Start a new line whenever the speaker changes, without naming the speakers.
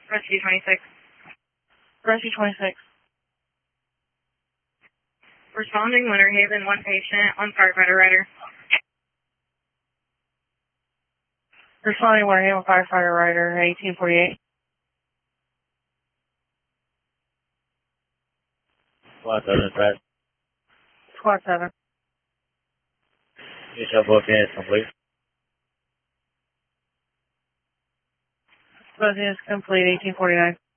Rescue 26.
Rescue 26.
Responding Winter Haven, one patient, one firefighter rider.
Responding Winter Haven, firefighter rider, 1848.
Squad 7, Fred.
Squad 7.
You shall book in, complete.
Booking is complete, 1849.